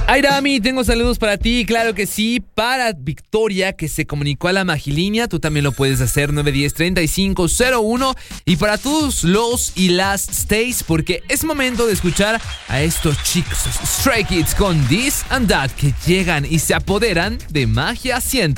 Airami, tengo saludos para ti, claro que sí, para Victoria, que se comunicó a la Magilínea, tú también lo puedes hacer, 910-3501, y para todos los y las Stays, porque es momento de escuchar a estos chicos Stray Kids con This and That, que llegan y se apoderan de Magia 100.